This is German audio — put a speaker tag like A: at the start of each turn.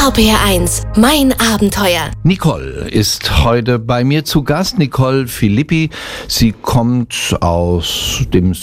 A: RPR1, mein Abenteuer.
B: Nicole ist heute bei mir zu Gast. Nicole Filippi. Sie kommt aus dem